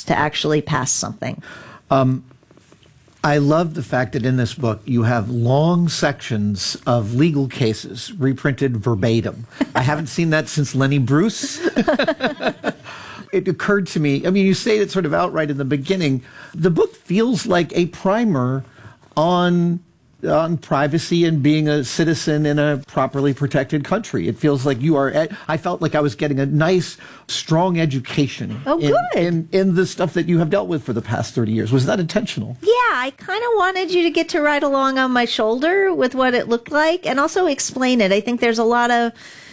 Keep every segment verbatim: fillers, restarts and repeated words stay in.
to actually pass something. Um, I love the fact that in this book you have long sections of legal cases reprinted verbatim. I haven't seen that since Lenny Bruce. It occurred to me, I mean, you say it sort of outright in the beginning, the book feels like a primer on on privacy and being a citizen in a properly protected country. It feels like you are, ed- I felt like I was getting a nice, strong education oh, in, good. in, in the stuff that you have dealt with for the past thirty years. Was that intentional? Yeah, I kind of wanted you to get to ride along on my shoulder with what it looked like and also explain it. I think there's a lot of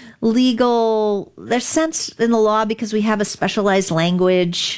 legal, there's sense in the law because we have a specialized language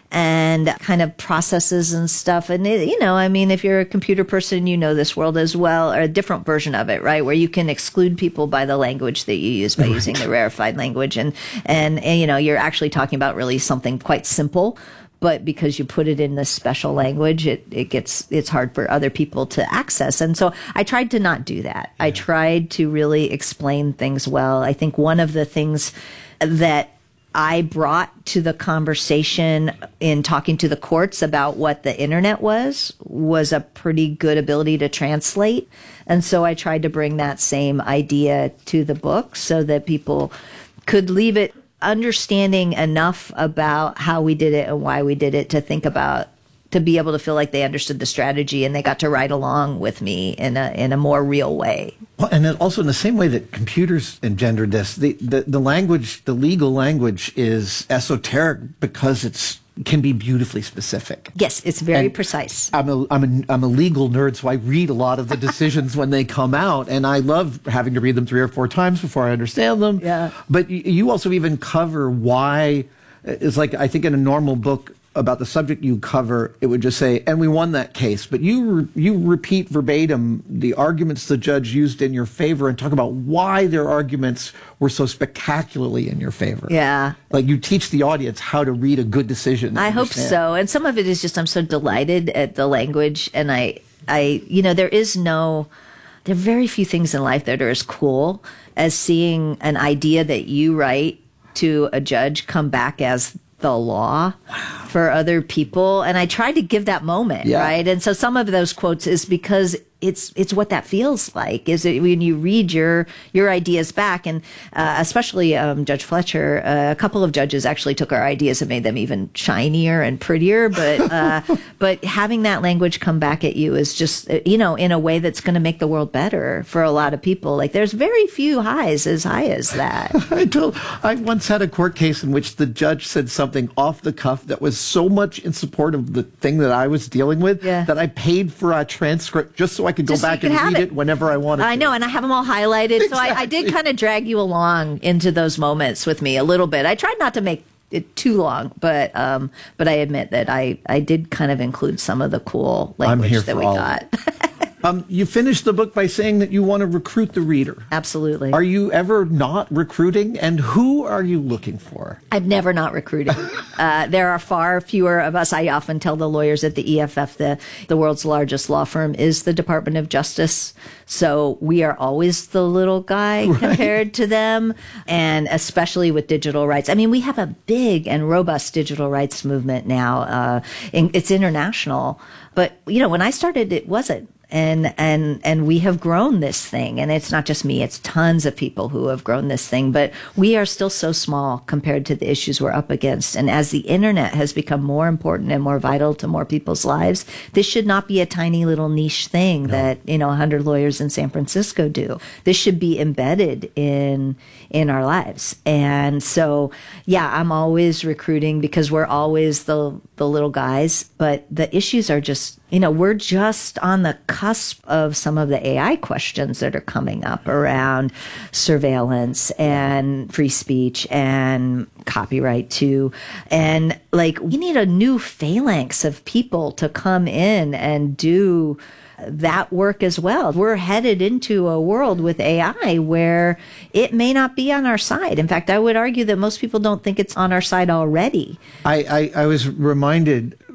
and kind of processes and stuff. And, it, you know, I mean, if you're a computer person, you know this world as well, or a different version of it, right? Where you can exclude people by the language that you use by right. using the rarefied language. And, and, and, you know, you're actually talking about really something quite simple. But because you put it in this special language, it, it gets, it's hard for other people to access. And so I tried to not do that. Yeah. I tried to really explain things well. I think one of the things that I brought to the conversation in talking to the courts about what the internet was, was a pretty good ability to translate. And so I tried to bring that same idea to the book so that people could leave it understanding enough about how we did it and why we did it to think about, to be able to feel like they understood the strategy and they got to ride along with me in a in a more real way. Well, and then also in the same way that computers engendered this, the, the, the language, the legal language is esoteric because it's can be beautifully specific. Yes, it's very and precise. I'm a, I'm, a, I'm a legal nerd, so I read a lot of the decisions when they come out, and I love having to read them three or four times before I understand them. Yeah. But you also even cover why, it's like, I think in a normal book about the subject you cover, it would just say, and we won that case. But you re, you repeat verbatim the arguments the judge used in your favor and talk about why their arguments were so spectacularly in your favor. Yeah. Like you teach the audience how to read a good decision. I hope understand. so. And some of it is just I'm so delighted at the language. And I, I, you know, there is no, there are very few things in life that are as cool as seeing an idea that you write to a judge come back as the law wow. for other people. And I tried to give that moment, yeah. right? And so some of those quotes is because it's it's what that feels like, is it when you read your your ideas back. And uh, especially um, Judge Fletcher, uh, a couple of judges actually took our ideas and made them even shinier and prettier. But uh, but having that language come back at you is just, you know, in a way that's going to make the world better for a lot of people. Like there's very few highs as high as that. I told, I once had a court case in which the judge said something off the cuff that was so much in support of the thing that I was dealing with yeah. that I paid for a transcript just so I could go Just back so and read it. it whenever I wanted to. I know, and I have them all highlighted. Exactly. So I, I did kind of drag you along into those moments with me a little bit. I tried not to make it too long, but um, but I admit that I, I did kind of include some of the cool language I'm here that for we all got. Um, you finished the book by saying that you want to recruit the reader. Absolutely. Are you ever not recruiting? And who are you looking for? I've never not recruited. uh, there are far fewer of us. I often tell the lawyers at the E F F the the world's largest law firm is the Department of Justice. So we are always the little guy right. compared to them, and especially with digital rights. I mean, we have a big and robust digital rights movement now. Uh, in, it's international. But, you know, when I started, it wasn't. And, and, and we have grown this thing. And it's not just me, it's tons of people who have grown this thing. But we are still so small compared to the issues we're up against. And as the internet has become more important and more vital to more people's lives, this should not be a tiny little niche thing no. that, you know, one hundred lawyers in San Francisco do. This should be embedded in, in our lives. And so, yeah, I'm always recruiting because we're always the, the little guys, but the issues are just, you know, we're just on the cusp of some of the A I questions that are coming up around surveillance and free speech and copyright too. And like, we need a new phalanx of people to come in and do that work as well. We're headed into a world with A I where it may not be on our side. In fact, I would argue that most people don't think it's on our side already. I, I, I was reminded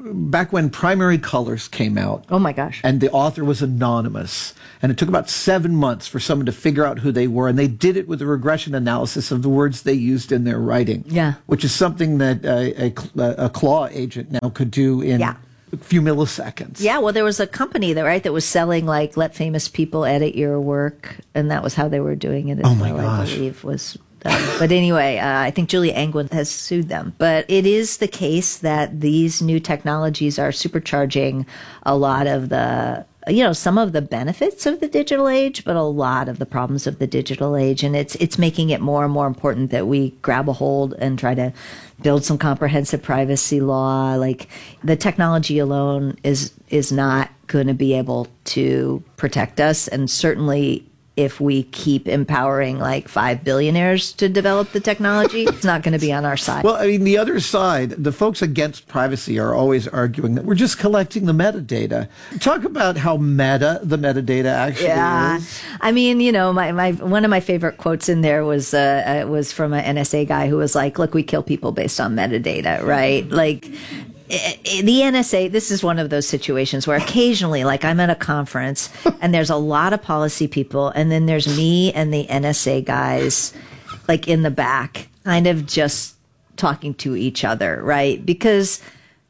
back when primary colors came out. Oh my gosh. And the author was anonymous. And it took about seven months for someone to figure out who they were. And they did it with a regression analysis of the words they used in their writing. Yeah. Which is something that a, a, a claw agent now could do in yeah. a few milliseconds. Yeah, well, there was a company that, right, that was selling, like, let famous people edit your work. And that was how they were doing it as oh my well, gosh. I believe, was... Um, but anyway, uh, I think Julia Angwin has sued them. But it is the case that these new technologies are supercharging a lot of the, you know, some of the benefits of the digital age, but a lot of the problems of the digital age. And it's it's making it more and more important that we grab a hold and try to build some comprehensive privacy law. Like, the technology alone is is not going to be able to protect us, and certainly if we keep empowering like five billionaires to develop the technology, it's not going to be on our side. Well, I mean, the other side, the folks against privacy are always arguing that we're just collecting the metadata. Talk about how meta the metadata actually yeah. is. I mean, you know, my, my one of my favorite quotes in there was uh, was from an N S A guy who was like, look, we kill people based on metadata, right? Like, the N S A, this is one of those situations where occasionally, like, I'm at a conference and there's a lot of policy people, and then there's me and the N S A guys, like, in the back, kind of just talking to each other, right? Because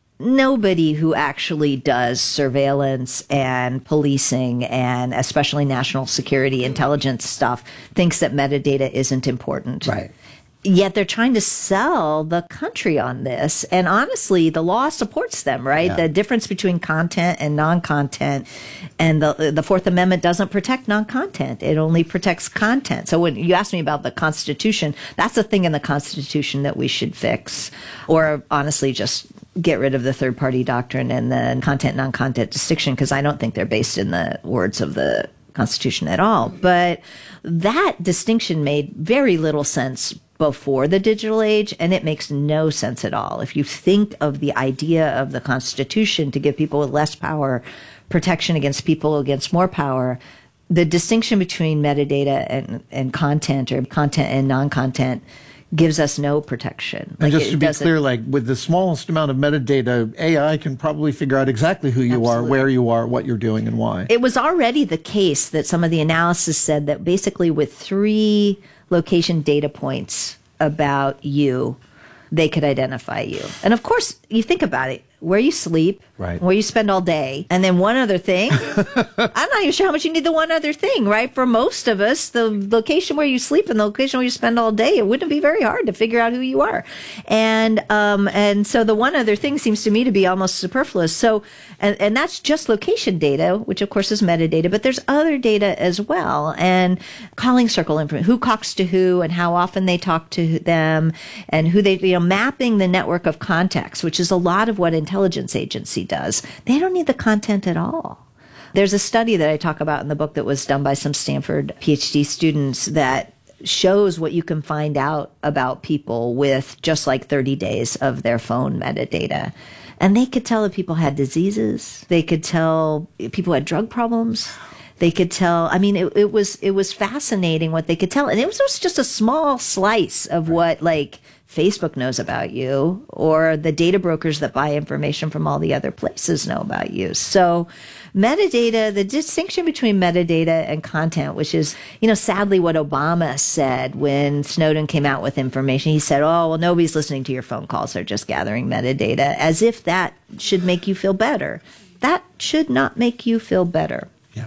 nobody who actually does surveillance and policing and especially national security intelligence stuff thinks that metadata isn't important. Right. Yet they're trying to sell the country on this. And honestly, the law supports them, right? Yeah. The difference between content and non-content. And the the Fourth Amendment doesn't protect non-content. It only protects content. So when you asked me about the Constitution, that's a thing in the Constitution that we should fix. Or honestly, just get rid of the third-party doctrine and the content, non-content distinction, because I don't think they're based in the words of the Constitution at all. But that distinction made very little sense before the digital age, and it makes no sense at all. If you think of the idea of the Constitution to give people with less power protection against people against more power, the distinction between metadata and, and content, or content and non-content, gives us no protection. And Like, just it to be doesn't- clear, like, with the smallest amount of metadata, A I can probably figure out exactly who you Absolutely. are, where you are, what you're doing, and why. It was already the case that some of the analysis said that basically with three location data points about you, they could identify you. And of course, you think about it, where you sleep, Right. where you spend all day, and then one other thing. I'm not even sure how much you need the one other thing, right? For most of us, the location where you sleep and the location where you spend all day, it wouldn't be very hard to figure out who you are. And um, and so the one other thing seems to me to be almost superfluous. So, and, and that's just location data, which of course is metadata, but there's other data as well. And calling circle information, who talks to who and how often they talk to them, and who they, you know, mapping the network of contacts, which is a lot of what intelligence agency does. They don't need the content at all. There's a study that I talk about in the book that was done by some Stanford PhD students that shows what you can find out about people with just like thirty days of their phone metadata. And they could tell if people had diseases. They could tell if people had drug problems. They could tell, I mean, it, it was it was fascinating what they could tell. And it was, it was just a small slice of what, like, Facebook knows about you, or the data brokers that buy information from all the other places know about you. So metadata, the distinction between metadata and content, which is, you know, sadly what Obama said when Snowden came out with information. He said, oh, well, nobody's listening to your phone calls. They're just gathering metadata, as if that should make you feel better. That should not make you feel better. Yeah.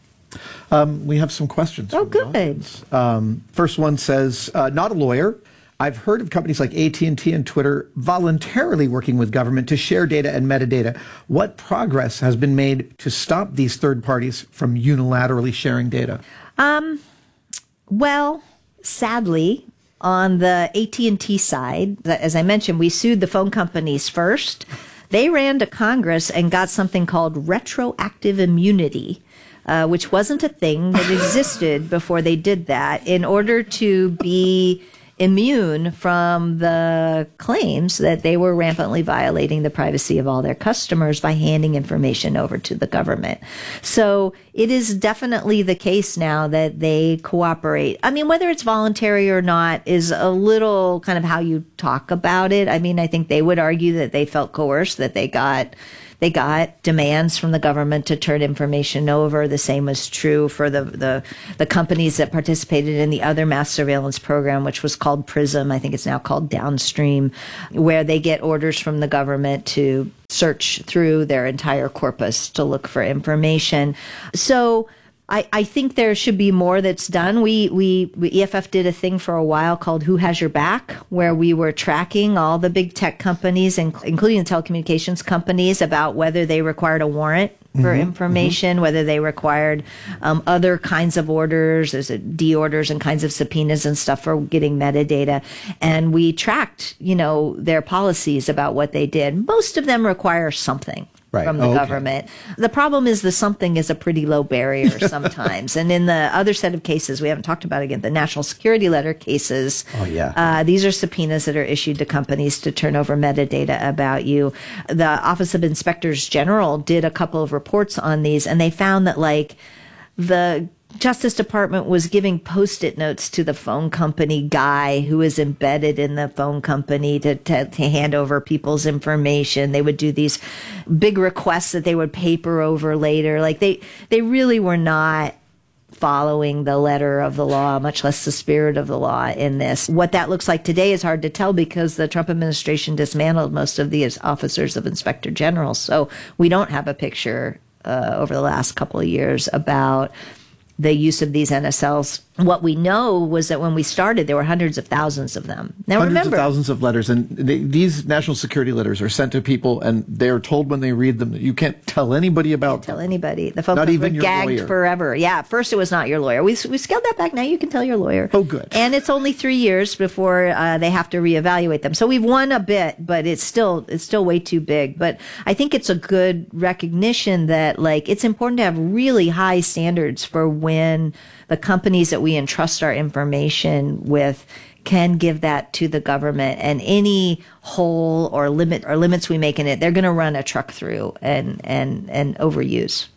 Um, we have some questions. Oh, from the good. audience. Um, first one says, uh, not a lawyer. I've heard of companies like A T and T and Twitter voluntarily working with government to share data and metadata. What progress has been made to stop these third parties from unilaterally sharing data? Um, well, sadly, on the A T and T side, as I mentioned, we sued the phone companies first. They ran to Congress and got something called retroactive immunity, uh, which wasn't a thing that existed before they did that, in order to be immune from the claims that they were rampantly violating the privacy of all their customers by handing information over to the government. So it is definitely the case now that they cooperate. I mean, whether it's voluntary or not is a little kind of how you talk about it. I mean, I think they would argue that they felt coerced, that they got they got demands from the government to turn information over. The same was true for the, the, the companies that participated in the other mass surveillance program, which was called PRISM. I think it's now called Downstream, where they get orders from the government to search through their entire corpus to look for information. So I, I think there should be more that's done. We, we, we, E F F did a thing for a while called Who Has Your Back, where we were tracking all the big tech companies, including the telecommunications companies, about whether they required a warrant for mm-hmm, information, mm-hmm. whether they required um, other kinds of orders, there's a D orders and kinds of subpoenas and stuff for getting metadata. And we tracked, you know, their policies about what they did. Most of them require something. Right. From the oh, okay. government. The problem is the something is a pretty low barrier sometimes. And in the other set of cases, we haven't talked about again, the national security letter cases. Oh, yeah. Uh, these are subpoenas that are issued to companies to turn over metadata about you. The Office of Inspectors General did a couple of reports on these, and they found that, like, the Justice Department was giving Post-it notes to the phone company guy who was embedded in the phone company to, to, to hand over people's information. They would do these big requests that they would paper over later. Like they, they really were not following the letter of the law, much less the spirit of the law in this. What that looks like today is hard to tell because the Trump administration dismantled most of the officers of Inspector General. So we don't have a picture uh, over the last couple of years about the use of these N S Ls. What we know was that when we started, there were hundreds of thousands of them. Now, hundreds remember, of thousands of letters, and they, these national security letters are sent to people, and they're told when they read them that you can't tell anybody about tell them. anybody. The phone not even were your gagged lawyer. Forever. Yeah, at first it was not your lawyer. We we scaled that back. Now you can tell your lawyer. Oh, good. And it's only three years before uh, they have to reevaluate them. So we've won a bit, but it's still it's still way too big. But I think it's a good recognition that like it's important to have really high standards for when the companies that we entrust our information with can give that to the government, and any hole or limit or limits we make in it, they're going to run a truck through and and and overuse.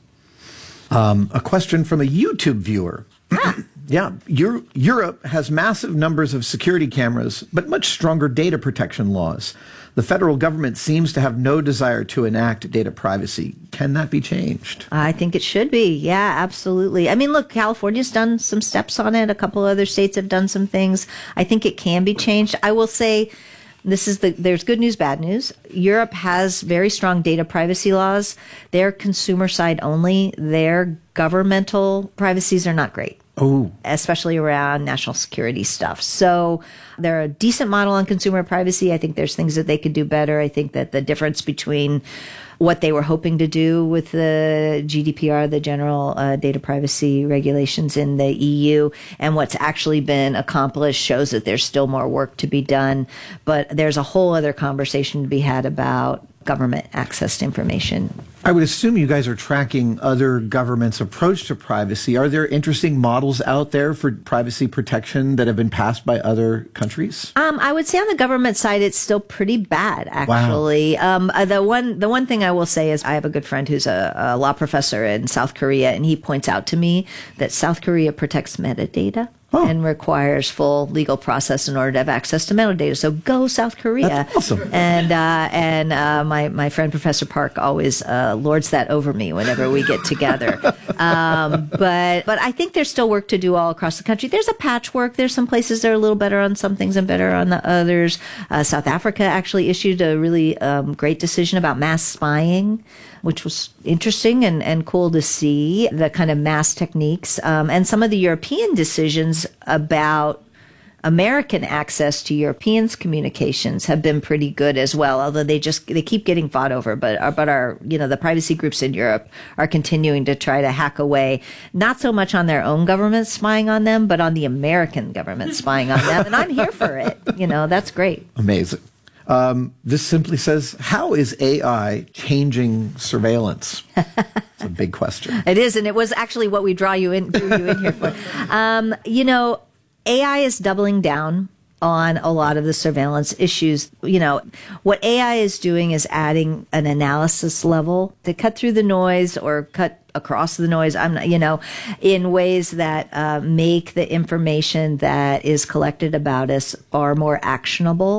Um, a question from a YouTube viewer. Yeah, Euro- Europe has massive numbers of security cameras, but much stronger data protection laws. The federal government seems to have no desire to enact data privacy. Can that be changed? I think it should be. Yeah, absolutely. I mean, look, California's done some steps on it. A couple other states have done some things. I think it can be changed. I will say this is the, there's good news, bad news. Europe has very strong data privacy laws. They're consumer side only. Their governmental privacies are not great. Oh. Especially around national security stuff. So they're a decent model on consumer privacy. I think there's things that they could do better. I think that the difference between what they were hoping to do with the G D P R, the general uh, data privacy regulations in the E U, and what's actually been accomplished shows that there's still more work to be done. But there's a whole other conversation to be had about government access to information. I would assume you guys are tracking other governments' approach to privacy. Are there interesting models out there for privacy protection that have been passed by other countries? Um, I would say on the government side, it's still pretty bad, actually. Wow. Um, uh, the one, the one thing I will say is I have a good friend who's a, a law professor in South Korea, and he points out to me that South Korea protects metadata. Oh. And requires full legal process in order to have access to metadata. So go South Korea. That's awesome. And uh, and uh, my my friend Professor Park always uh, lords that over me whenever we get together. um, but but I think there's still work to do all across the country. There's a patchwork. There's some places that are a little better on some things and better on the others. Uh, South Africa actually issued a really um, great decision about mass spying, which was interesting and, and cool to see, the kind of mass techniques. Um, and some of the European decisions about American access to Europeans' communications have been pretty good as well, although they just they keep getting fought over. But our, but our you know the privacy groups in Europe are continuing to try to hack away, not so much on their own government spying on them, but on the American government spying on them. And I'm here for it. You know, that's great. Amazing. Um, this simply says, how is A I changing surveillance? It's a big question. It is, and it was actually what we draw you in, drew you in here for. Um, you know, A I is doubling down on a lot of the surveillance issues. You know, what A I is doing is adding an analysis level to cut through the noise or cut across the noise, I'm not, you know, in ways that uh, make the information that is collected about us far more actionable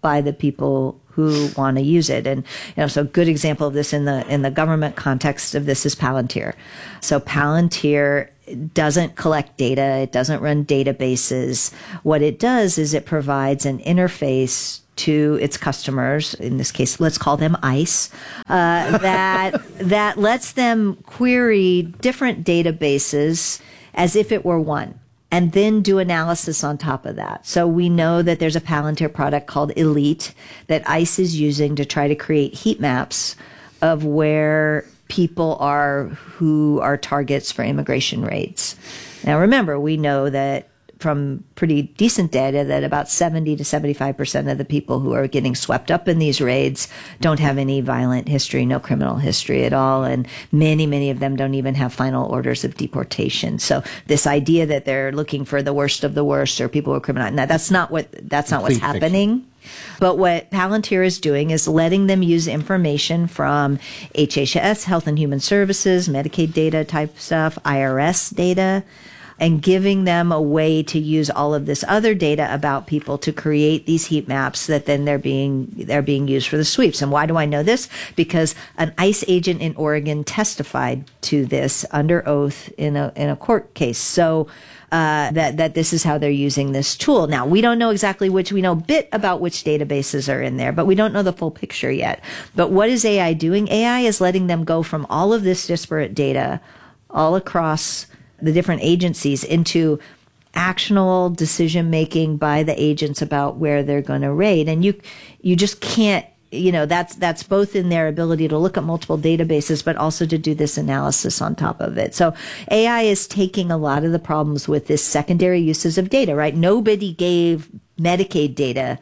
by the people who want to use it. And, you know, so a good example of this in the, in the government context of this is Palantir. So Palantir doesn't collect data. It doesn't run databases. What it does is it provides an interface to its customers, in this case, let's call them ICE, uh, that, that lets them query different databases as if it were one, and then do analysis on top of that. So we know that there's a Palantir product called Elite that ICE is using to try to create heat maps of where people are who are targets for immigration raids. Now remember, we know that from pretty decent data that about seventy to seventy-five percent of the people who are getting swept up in these raids don't have any violent history, no criminal history at all. And many, many of them don't even have final orders of deportation. So this idea that they're looking for the worst of the worst or people who are criminal, no, that's not what, that's not what's happening. But what Palantir is doing is letting them use information from H H S, Health and Human Services, Medicaid data type stuff, I R S data, and giving them a way to use all of this other data about people to create these heat maps that then they're being they're being used for the sweeps. And why do I know this? Because an ICE agent in Oregon testified to this under oath in a in a court case. So uh, that that this is how they're using this tool. Now we don't know exactly which. We know a bit about which databases are in there, but we don't know the full picture yet. But what is A I doing? A I is letting them go from all of this disparate data all across the different agencies into actionable decision making by the agents about where they're going to raid. And you, you just can't, you know, that's, that's both in their ability to look at multiple databases, but also to do this analysis on top of it. So A I is taking a lot of the problems with this secondary uses of data, right? Nobody gave Medicaid data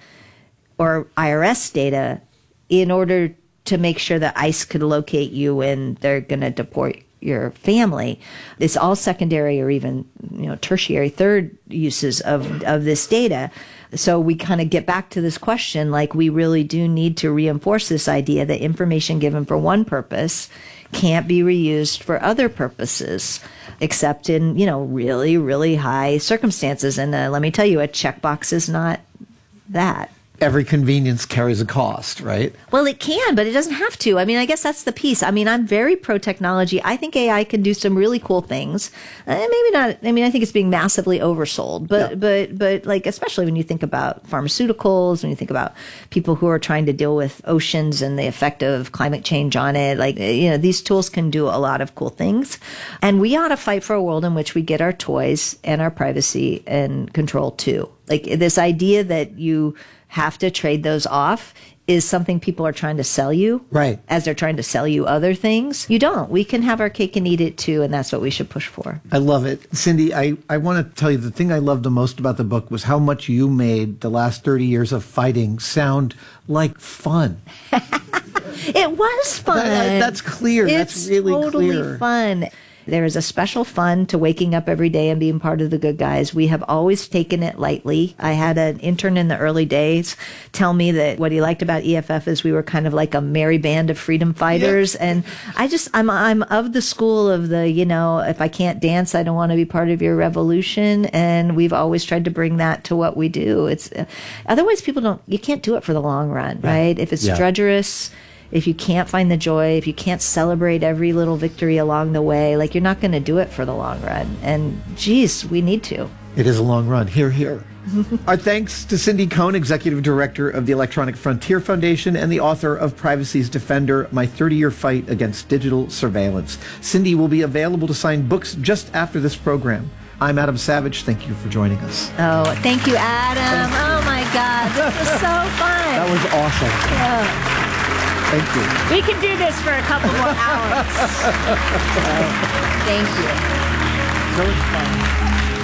or I R S data in order to make sure that ICE could locate you when they're going to deport you. Your family. It's all secondary or even, you know, tertiary third uses of, of this data. So we kind of get back to this question, like we really do need to reinforce this idea that information given for one purpose can't be reused for other purposes, except in, you know, really, really high circumstances. And uh, let me tell you, a checkbox is not that. Every convenience carries a cost, right? Well, it can, but it doesn't have to. I mean, I guess that's the piece. I mean, I'm very pro-technology. I think A I can do some really cool things. Uh, maybe not. I mean, I think it's being massively oversold. But, yeah. but, but like, especially when you think about pharmaceuticals, when you think about people who are trying to deal with oceans and the effect of climate change on it, like, you know, these tools can do a lot of cool things. And we ought to fight for a world in which we get our toys and our privacy and control too. Like this idea that you have to trade those off is something people are trying to sell you. Right. As they're trying to sell you other things. You don't. We can have our cake and eat it too, and that's what we should push for. I love it. Cindy, I, I want to tell you the thing I loved the most about the book was how much you made the last thirty years of fighting sound like fun. It was fun. That, that's clear. It's that's really totally clear. fun. There is a special fun to waking up every day and being part of the good guys. We have always taken it lightly. I had an intern in the early days tell me that what he liked about E F F is we were kind of like a merry band of freedom fighters. Yeah. And I just, I'm, I'm of the school of the, you know, if I can't dance, I don't want to be part of your revolution. And we've always tried to bring that to what we do. It's, uh, otherwise people don't, you can't do it for the long run, yeah. right? If it's yeah. drudgerous, if you can't find the joy, if you can't celebrate every little victory along the way, like you're not going to do it for the long run. And geez, we need to. It is a long run. Hear, hear. Our thanks to Cindy Cohn, Executive Director of the Electronic Frontier Foundation and the author of Privacy's Defender, My thirty-Year Fight Against Digital Surveillance. Cindy will be available to sign books just after this program. I'm Adam Savage. Thank you for joining us. Oh, thank you, Adam. Thank you. Oh, my God. This was so fun. That was awesome. Yeah. Thank you. We can do this for a couple more hours. So, thank you. So much fun.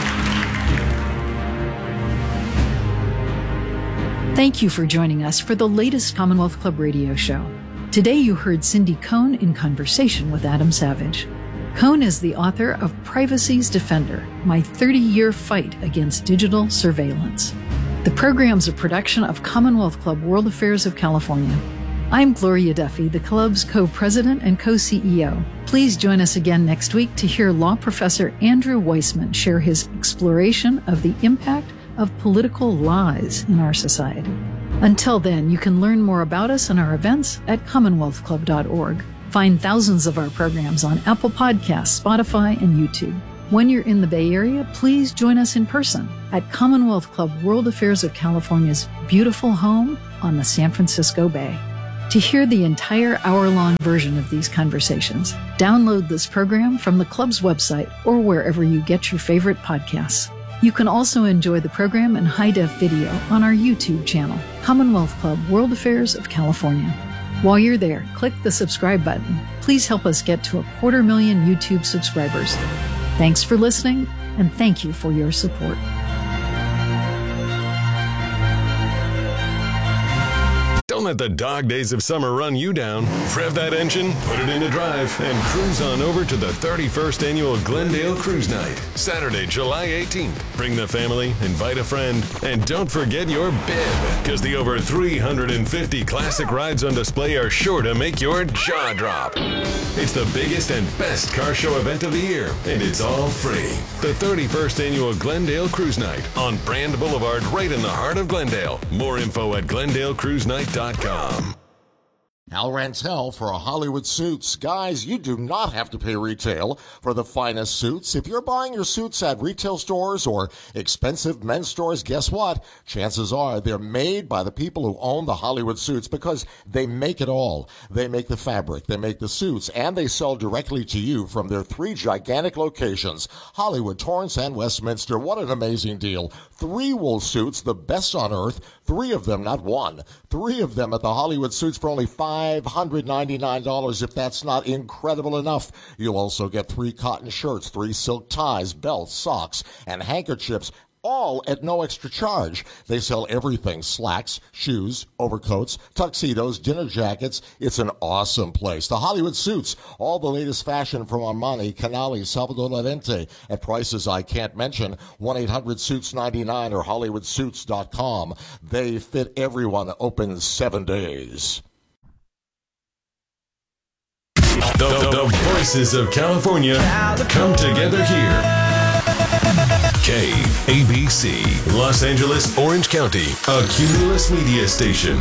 Thank you for joining us for the latest Commonwealth Club radio show. Today you heard Cindy Cohn in conversation with Adam Savage. Cohn is the author of Privacy's Defender, My thirty-Year Fight Against Digital Surveillance. The program's a production of Commonwealth Club World Affairs of California. I'm Gloria Duffy, the club's co-president and co-C E O. Please join us again next week to hear law professor Andrew Weissman share his exploration of the impact of political lies in our society. Until then, you can learn more about us and our events at commonwealth club dot org. Find thousands of our programs on Apple Podcasts, Spotify, and YouTube. When you're in the Bay Area, please join us in person at Commonwealth Club World Affairs of California's beautiful home on the San Francisco Bay. To hear the entire hour-long version of these conversations, download this program from the club's website or wherever you get your favorite podcasts. You can also enjoy the program in high-def video on our YouTube channel, Commonwealth Club World Affairs of California. While you're there, click the subscribe button. Please help us get to a quarter million YouTube subscribers. Thanks for listening, and thank you for your support. Don't let the dog days of summer run you down. Rev that engine, put it into drive, and cruise on over to the thirty-first Annual Glendale Cruise Night, Saturday, July eighteenth. Bring the family, invite a friend, and don't forget your bib, because the over three hundred fifty classic rides on display are sure to make your jaw drop. It's the biggest and best car show event of the year, and it's all free. The thirty-first Annual Glendale Cruise Night on Brand Boulevard, right in the heart of Glendale. More info at glendale cruise night dot com. Al Rantel for Hollywood Suits. Guys, you do not have to pay retail for the finest suits. If you're buying your suits at retail stores or expensive men's stores, guess what? Chances are they're made by the people who own the Hollywood Suits, because they make it all. They make the fabric, they make the suits, and they sell directly to you from their three gigantic locations, Hollywood, Torrance, and Westminster. What an amazing deal. Three wool suits, the best on earth. Three of them, not one. Three of them at the Hollywood Suits for only five hundred ninety-nine dollars. If that's not incredible enough, you'll also get three cotton shirts, three silk ties, belts, socks, and handkerchiefs, all at no extra charge. They sell everything: slacks, shoes, overcoats, tuxedos, dinner jackets. It's an awesome place. The Hollywood Suits, all the latest fashion from Armani, Canali, Salvador Lorente, at prices I can't mention. one eight hundred suits ninety-nine or hollywood suits dot com. They fit everyone. Open seven days. The, the, the voices of California come together here. K A B C, Los Angeles, Orange County, a Cumulus media station.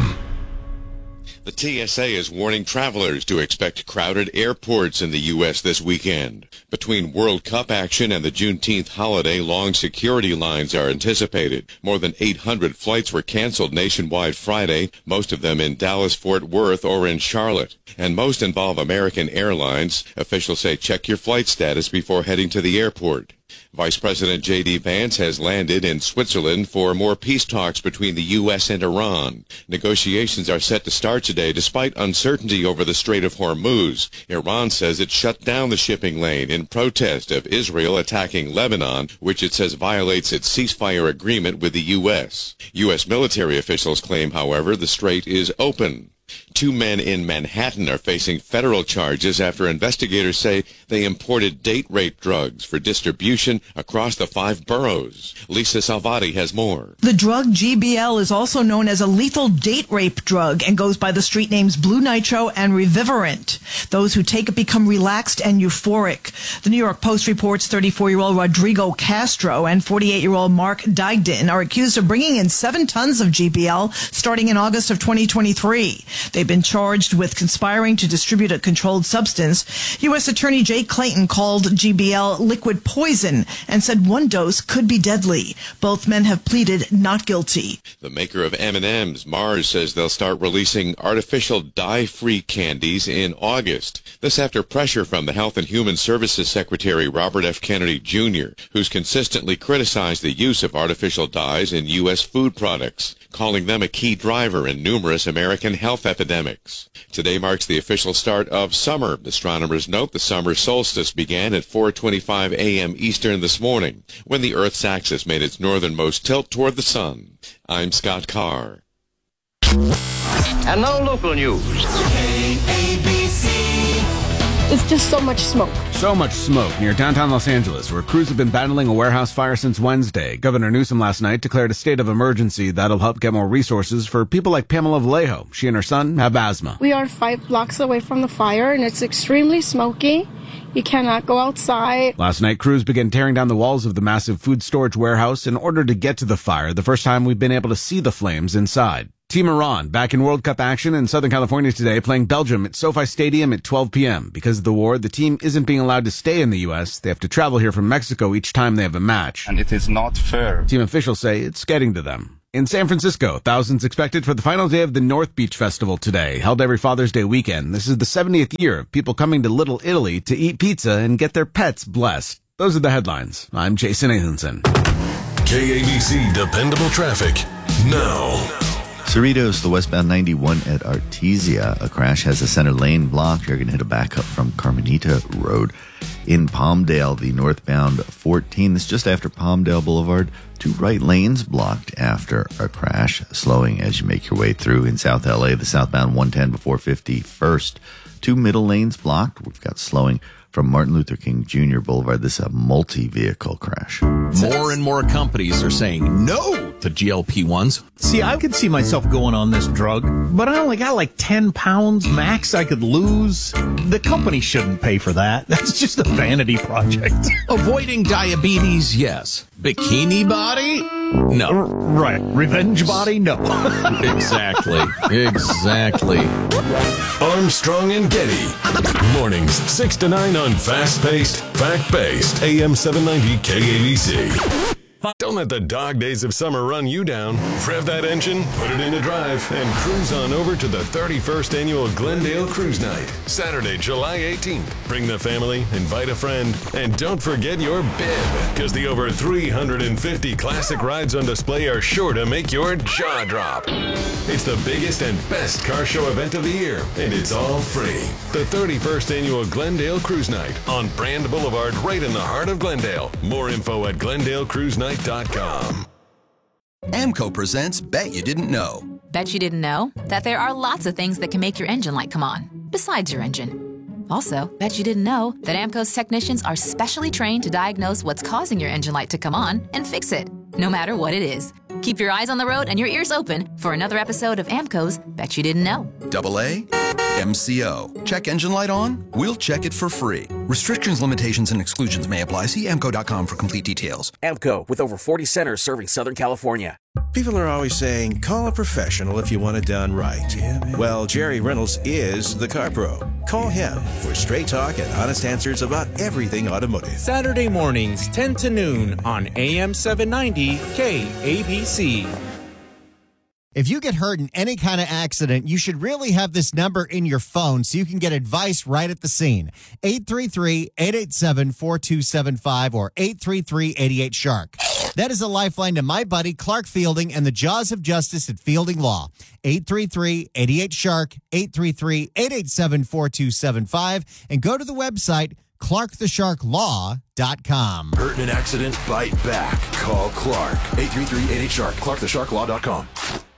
The T S A is warning travelers to expect crowded airports in the U S this weekend. Between World Cup action and the Juneteenth holiday, long security lines are anticipated. More than eight hundred flights were canceled nationwide Friday, most of them in Dallas, Fort Worth, or in Charlotte. And most involve American Airlines. Officials say check your flight status before heading to the airport. Vice President J D Vance has landed in Switzerland for more peace talks between the U S and Iran. Negotiations are set to start today despite uncertainty over the Strait of Hormuz. Iran says it shut down the shipping lane in protest of Israel attacking Lebanon, which it says violates its ceasefire agreement with the U S. U S military officials claim, however, the strait is open. Two men in Manhattan are facing federal charges after investigators say they imported date rape drugs for distribution across the five boroughs. Lisa Salvati has more. The drug G B L is also known as a lethal date rape drug and goes by the street names Blue Nitro and Revivarant. Those who take it become relaxed and euphoric. The New York Post reports thirty-four-year-old Rodrigo Castro and forty-eight-year-old Mark Digden are accused of bringing in seven tons of G B L starting in August of twenty twenty-three. They've been charged with conspiring to distribute a controlled substance. U S Attorney Jay Clayton called G B L liquid poison and said one dose could be deadly. Both men have pleaded not guilty. The maker of M and M's, Mars, says they'll start releasing artificial dye-free candies in August. This after pressure from the Health and Human Services Secretary Robert F. Kennedy Junior, who's consistently criticized the use of artificial dyes in U S food products, calling them a key driver in numerous American health epidemics. Today marks the official start of summer. Astronomers note the summer solstice began at four twenty-five a.m. Eastern this morning, when the Earth's axis made its northernmost tilt toward the sun. I'm Scott Carr. And now local news. K A B C. It's just so much smoke. So much smoke near downtown Los Angeles, where crews have been battling a warehouse fire since Wednesday. Governor Newsom last night declared a state of emergency that'll help get more resources for people like Pamela Vallejo. She and her son have asthma. We are five blocks away from the fire, and it's extremely smoky. You cannot go outside. Last night, crews began tearing down the walls of the massive food storage warehouse in order to get to the fire, the first time we've been able to see the flames inside. Team Iran back in World Cup action in Southern California today, playing Belgium at SoFi Stadium at twelve p.m. Because of the war, the team isn't being allowed to stay in the U S. They have to travel here from Mexico each time they have a match. And it is not fair. Team officials say it's getting to them. In San Francisco, thousands expected for the final day of the North Beach Festival today, held every Father's Day weekend. This is the seventieth year of people coming to Little Italy to eat pizza and get their pets blessed. Those are the headlines. I'm Jason Nathanson. K A B C Dependable Traffic now. Cerritos, the westbound ninety-one at Artesia. A crash has a center lane blocked. You're going to hit a backup from Carmenita Road. In Palmdale, the northbound fourteen. This is just after Palmdale Boulevard. Two right lanes blocked after a crash, slowing as you make your way through. In South L A, the southbound one ten before fifty-first. Two middle lanes blocked. We've got slowing from Martin Luther King Junior Boulevard. This is a multi-vehicle crash. More and more companies are saying no to G L P ones. See, I could see myself going on this drug, but I only got like ten pounds max I could lose. The company shouldn't pay for that. That's just a vanity project. Avoiding diabetes, yes. Bikini body? No. R- right. Revenge body? No. Exactly. Exactly. Armstrong and Getty. Mornings six to nine on fast-paced, fact-based A M seven ninety K A B C. Don't let the dog days of summer run you down. Rev that engine, put it into drive, and cruise on over to the thirty-first Annual Glendale Cruise Night, Saturday, July eighteenth. Bring the family, invite a friend, and don't forget your bib, because the over three hundred fifty classic rides on display are sure to make your jaw drop. It's the biggest and best car show event of the year, and it's all free. The thirty-first Annual Glendale Cruise Night on Brand Boulevard, right in the heart of Glendale. More info at glendale cruise night dot com. AMCO presents Bet You Didn't Know. Bet you didn't know that there are lots of things that can make your engine light come on, besides your engine. Also, bet you didn't know that AMCO's technicians are specially trained to diagnose what's causing your engine light to come on and fix it, no matter what it is. Keep your eyes on the road and your ears open for another episode of AMCO's Bet You Didn't Know. Double A, M C O. Check engine light on? We'll check it for free. Restrictions, limitations, and exclusions may apply. See amco dot com for complete details. AMCO, with over forty centers serving Southern California. People are always saying, call a professional if you want it done right. Yeah, well, Jerry Reynolds is the car pro. Call him for straight talk and honest answers about everything automotive. Saturday mornings, ten to noon on A M seven ninety K A B C. If you get hurt in any kind of accident, you should really have this number in your phone so you can get advice right at the scene. eight three three, eight eight seven, four two seven five or eight three three, eight eight, shark. That is a lifeline to my buddy Clark Fielding and the Jaws of Justice at Fielding Law. eight three three, eight eight, shark, eight three three, eight eight seven, four two seven five, and go to the website clark the shark law dot com. Hurt in an accident? Bite back. Call Clark. eight three three, eight eight, shark. clark the shark law dot com.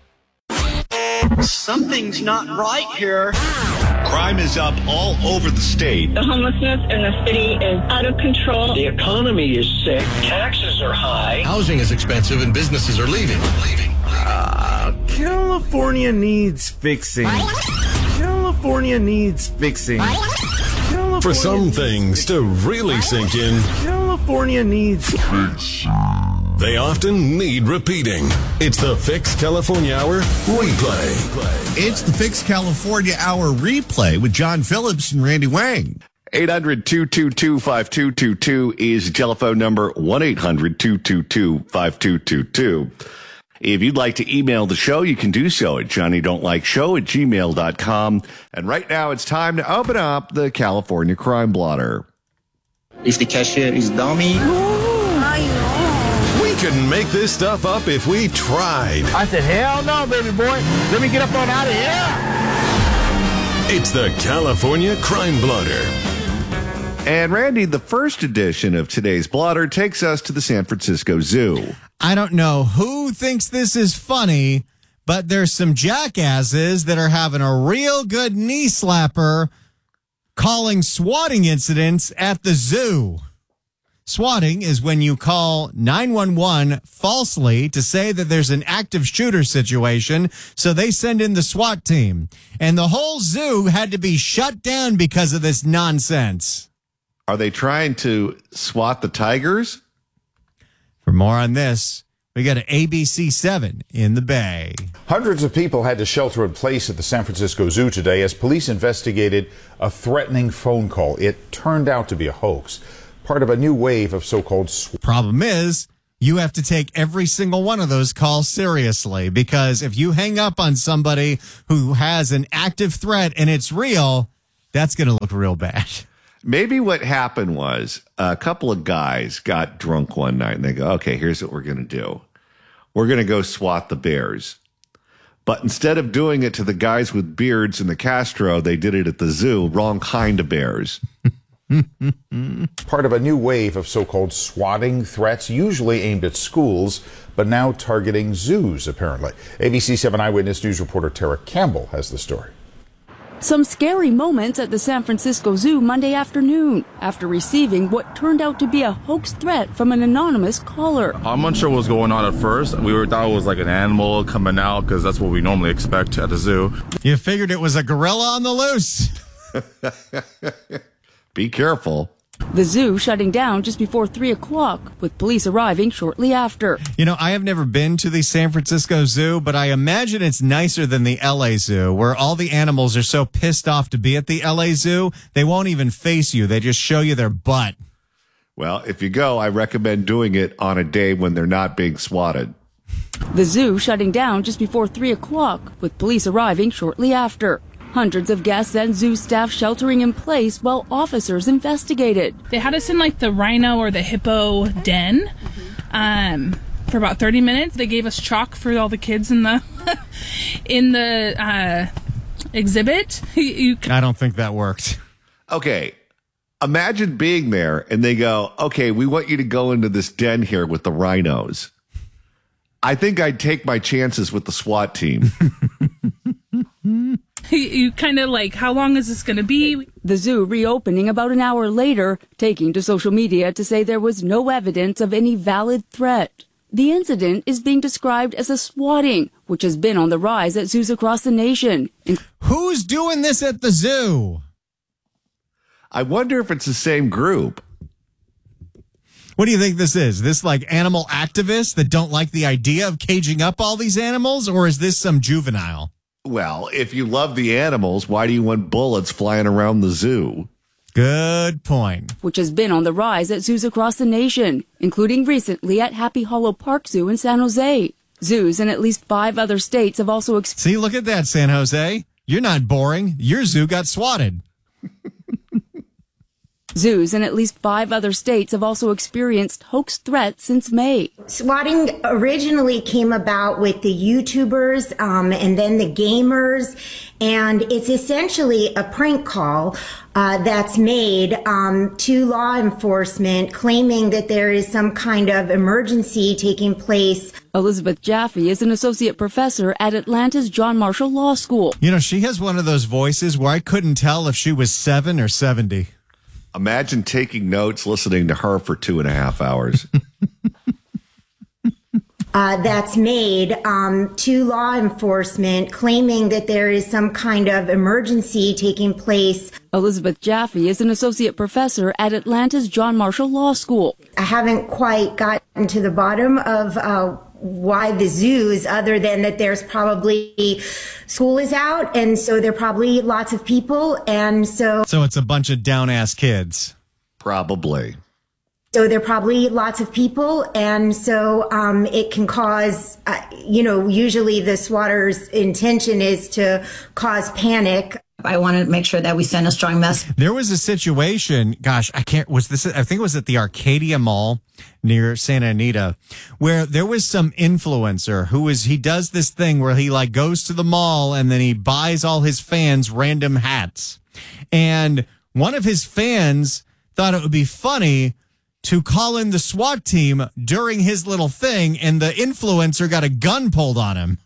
Something's not right here. Crime is up all over the state. The homelessness in the city is out of control. The economy is sick. Taxes are high. Housing is expensive and businesses are leaving. Leaving. Uh, California needs fixing. California needs fixing. California For some things to really sink in, California needs fixing. They often need repeating. It's the Fix California Hour replay. It's the Fix California Hour replay with John Phillips and Randy Wang. eight hundred, two two two, five two two two is telephone number one eight hundred, two two two, five two two two. If you'd like to email the show, you can do so at johnny don't like show at gmail dot com. And right now it's time to open up the California Crime Blotter. If the cashier is dummy. We couldn't make this stuff up if we tried. I said, hell no, baby boy. Let me get up on out of here. It's the California Crime Blotter. And Randy, the first edition of today's blotter takes us to the San Francisco Zoo. I don't know who thinks this is funny, but there's some jackasses that are having a real good knee slapper calling swatting incidents at the zoo. Swatting is when you call nine one one falsely to say that there's an active shooter situation, so they send in the SWAT team. And the whole zoo had to be shut down because of this nonsense. Are they trying to swat the tigers? For more on this, We got an A B C seven in the Bay. Hundreds of people had to shelter in place at the San Francisco Zoo today as police investigated a threatening phone call. It turned out to be a hoax, part of a new wave of so-called sw- Problem is, you have to take every single one of those calls seriously, because if you hang up on somebody who has an active threat and it's real, that's going to look real bad. Maybe what happened was a couple of guys got drunk one night and they go, okay, here's what we're going to do. We're going to go swat the bears. But instead of doing it to the guys with beards in the Castro, they did it at the zoo. Wrong kind of bears. Part of a new wave of so-called swatting threats, usually aimed at schools, but now targeting zoos, apparently. A B C seven Eyewitness News reporter Tara Campbell has the story. Some scary moments at the San Francisco Zoo Monday afternoon after receiving what turned out to be a hoax threat from an anonymous caller. I'm unsure what was going on at first. We were thought it was like an animal coming out because that's what we normally expect at the zoo. You figured it was a gorilla on the loose. Be careful. The zoo shutting down just before three o'clock, with police arriving shortly after. You know, I have never been to the San Francisco Zoo, but I imagine it's nicer than the L A Zoo, where all the animals are so pissed off to be at the L A Zoo, they won't even face you. They just show you their butt. Well, if you go, I recommend doing it on a day when they're not being swatted. The zoo shutting down just before three o'clock, with police arriving shortly after. Hundreds of guests and zoo staff sheltering in place while officers investigated. They had us in like the rhino or the hippo den um, for about thirty minutes. They gave us chalk for all the kids in the in the uh, exhibit. You, you... I don't think that worked. Okay. Imagine being there and they go, okay, we want you to go into this den here with the rhinos. I think I'd take my chances with the SWAT team. You kind of like, how long is this going to be? The zoo reopening about an hour later, taking to social media to say there was no evidence of any valid threat. The incident is being described as a swatting, which has been on the rise at zoos across the nation. Who's doing this at the zoo? I wonder if it's the same group. What do you think this is? This like animal activists that don't like the idea of caging up all these animals, or is this some juvenile? Well, if you love the animals, why do you want bullets flying around the zoo? Good point. Which has been on the rise at zoos across the nation, including recently at Happy Hollow Park Zoo in San Jose. Zoos in at least five other states have also... Ex- See, look at that, San Jose. You're not boring. Your zoo got swatted. Zoos in at least five other states have also experienced hoax threats since May. Swatting originally came about with the YouTubers um, and then the gamers, and it's essentially a prank call uh, that's made um, to law enforcement claiming that there is some kind of emergency taking place. Elizabeth Jaffe is an associate professor at Atlanta's John Marshall Law School. You know, she has one of those voices where I couldn't tell if she was seven or seventy. Imagine taking notes, listening to her for two and a half hours. uh, that's made um, to law enforcement claiming that there is some kind of emergency taking place. Elizabeth Jaffe is an associate professor at Atlanta's John Marshall Law School. I haven't quite gotten to the bottom of uh, why the zoos, other than that there's probably school is out, and so there are probably lots of people, and so so it's a bunch of down-ass kids. Probably. So there are probably lots of people, and so um, it can cause, uh, you know, usually the swatter's intention is to cause panic. I want to make sure that we send a strong message. There was a situation, gosh, I can't, was this, I think it was at the Arcadia Mall near Santa Anita, where there was some influencer who was, he does this thing where he like goes to the mall and then he buys all his fans random hats. And one of his fans thought it would be funny to call in the SWAT team during his little thing, and the influencer got a gun pulled on him.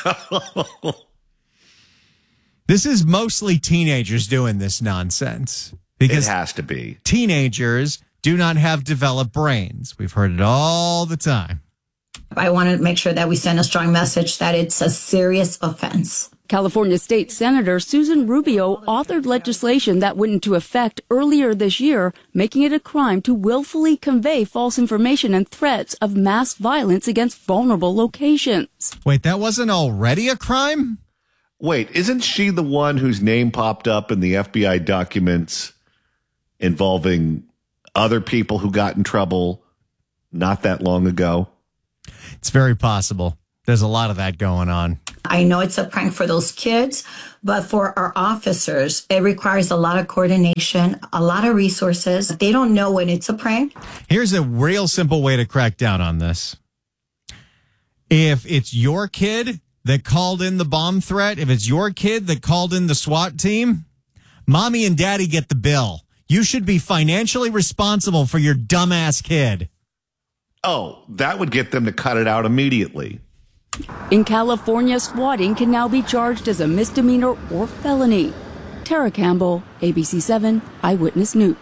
This is mostly teenagers doing this nonsense. Because it has to be. Teenagers do not have developed brains. We've heard it all the time. I want to make sure that we send a strong message that it's a serious offense. California State Senator Susan Rubio authored legislation that went into effect earlier this year, making it a crime to willfully convey false information and threats of mass violence against vulnerable locations. Wait, that wasn't already a crime? Wait, isn't she the one whose name popped up in the F B I documents involving other people who got in trouble not that long ago? It's very possible. There's a lot of that going on. I know it's a prank for those kids, but for our officers, it requires a lot of coordination, a lot of resources. They don't know when it's a prank. Here's a real simple way to crack down on this. If it's your kid that called in the bomb threat, if it's your kid that called in the SWAT team, mommy and daddy get the bill. You should be financially responsible for your dumbass kid. Oh, that would get them to cut it out immediately. In California, swatting can now be charged as a misdemeanor or felony. Tara Campbell, A B C seven Eyewitness News.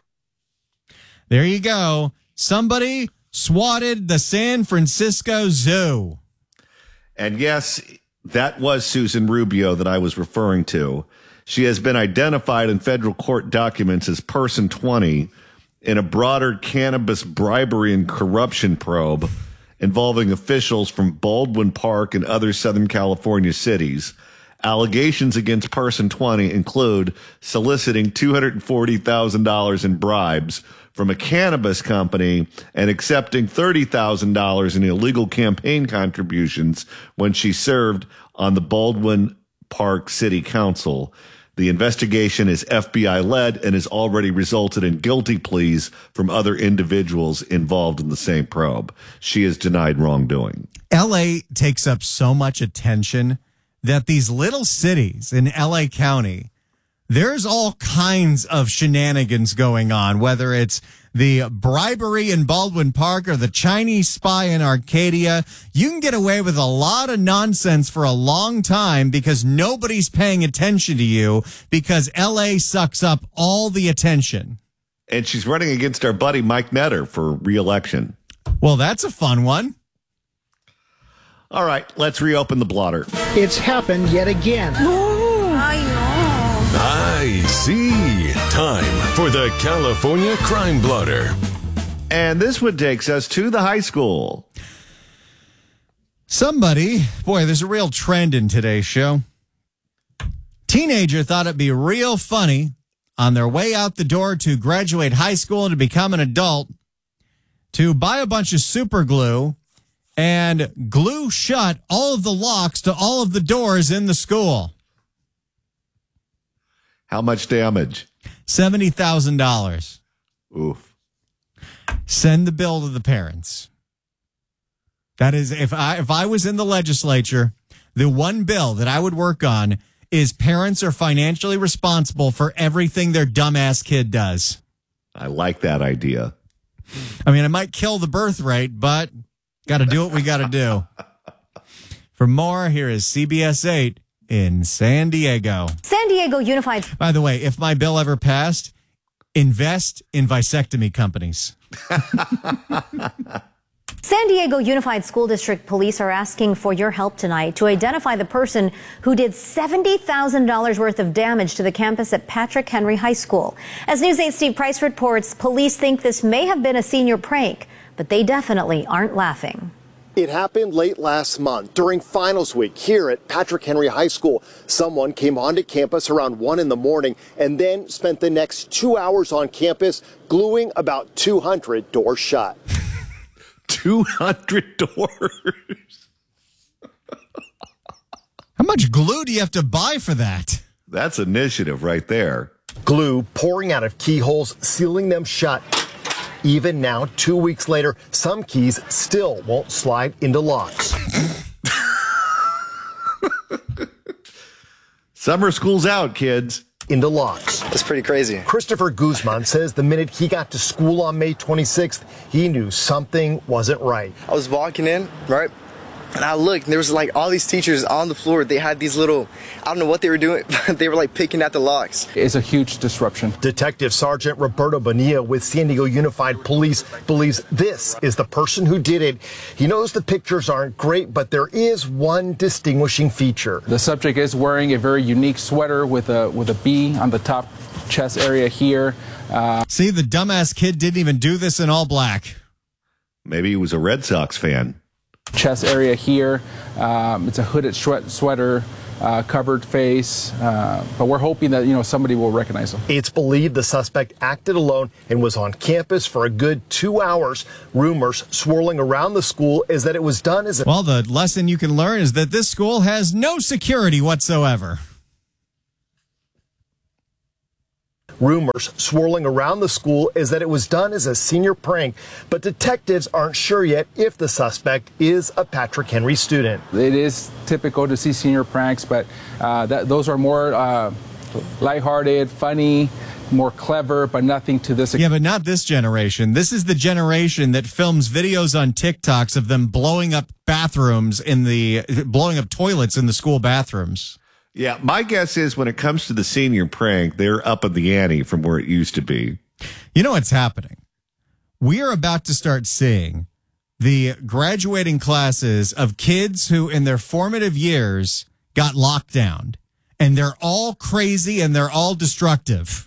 There you go. Somebody swatted the San Francisco Zoo. And yes, that was Susan Rubio that I was referring to. She has been identified in federal court documents as person twenty in a broader cannabis bribery and corruption probe involving officials from Baldwin Park and other Southern California cities. Allegations against person twenty include soliciting two hundred forty thousand dollars in bribes from a cannabis company and accepting thirty thousand dollars in illegal campaign contributions when she served on the Baldwin Park City Council. The investigation is F B I-led and has already resulted in guilty pleas from other individuals involved in the same probe. She has denied wrongdoing. L A takes up so much attention that these little cities in L A County, there's all kinds of shenanigans going on, whether it's the bribery in Baldwin Park or the Chinese spy in Arcadia. You can get away with a lot of nonsense for a long time because nobody's paying attention to you because L A sucks up all the attention. And she's running against our buddy Mike Netter for re-election. Well, that's a fun one. All right, let's reopen the blotter. It's happened yet again. No, I know. I see. Time for the California Crime Blotter. And this one takes us to the high school. Somebody, boy, there's a real trend in today's show. Teenager thought it'd be real funny on their way out the door to graduate high school and to become an adult to buy a bunch of super glue and glue shut all of the locks to all of the doors in the school. How much damage? seventy thousand dollars. Oof. Send the bill to the parents. That is, if I if I was in the legislature, the one bill that I would work on is parents are financially responsible for everything their dumbass kid does. I like that idea. I mean, it might kill the birth rate, but got to do what we got to do. For more, here is C B S eight in San Diego. San Diego Unified. By the way, if my bill ever passed, invest in vasectomy companies. San Diego Unified School District police are asking for your help tonight to identify the person who did seventy thousand dollars worth of damage to the campus at Patrick Henry High School. As News eight's Steve Price reports, police think this may have been a senior prank, but they definitely aren't laughing. It happened late last month during finals week here at Patrick Henry High School. Someone came onto campus around one in the morning and then spent the next two hours on campus gluing about two hundred doors shut. two hundred doors. How much glue do you have to buy for that? That's initiative right there. Glue pouring out of keyholes, sealing them shut. Even now, two weeks later, some keys still won't slide into locks. Summer school's out, kids. Into locks. That's pretty crazy. Christopher Guzman says the minute he got to school on May twenty-sixth, he knew something wasn't right. I was walking in, right? And I looked, and there was like all these teachers on the floor. They had these little, I don't know what they were doing, but they were like picking at the locks. It's a huge disruption. Detective Sergeant Roberto Bonilla with San Diego Unified Police believes this is the person who did it. He knows the pictures aren't great, but there is one distinguishing feature. The subject is wearing a very unique sweater with a with a B on the top chest area here. Uh, See, the dumbass kid didn't even do this in all black. Maybe he was a Red Sox fan. Chest area here. Um, it's a hooded sweater, uh, covered face, uh, but we're hoping that, you know, somebody will recognize him. It's believed the suspect acted alone and was on campus for a good two hours. Rumors swirling around the school is that it was done as a... Well, the lesson you can learn is that this school has no security whatsoever. Rumors swirling around the school is that it was done as a senior prank, but detectives aren't sure yet if the suspect is a Patrick Henry student. It is typical to see senior pranks, but uh, that, those are more uh, lighthearted, funny, more clever, but nothing to this. Yeah, but not this generation. This is the generation that films videos on TikToks of them blowing up bathrooms in the, blowing up toilets in the school bathrooms. Yeah, my guess is when it comes to the senior prank, they're up in the ante from where it used to be. You know what's happening? We are about to start seeing the graduating classes of kids who in their formative years got locked down, and they're all crazy and they're all destructive.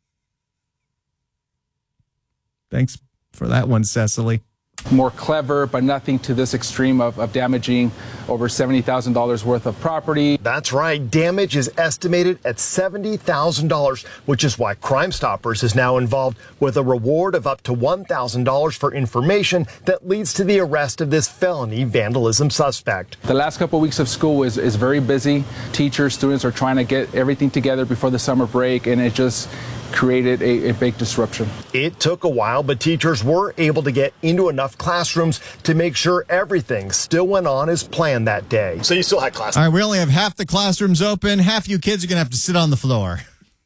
Thanks for that one, Cecily. More clever, but nothing to this extreme of, of damaging over seventy thousand dollars worth of property. That's right. Damage is estimated at seventy thousand dollars, which is why Crime Stoppers is now involved with a reward of up to one thousand dollars for information that leads to the arrest of this felony vandalism suspect. The last couple of weeks of school is, is very busy. Teachers, students are trying to get everything together before the summer break, and it just created a, a big disruption. It took a while, but teachers were able to get into enough classrooms to make sure everything still went on as planned that day. So you still had class? All right, we only have half the classrooms open. Half you kids are going to have to sit on the floor.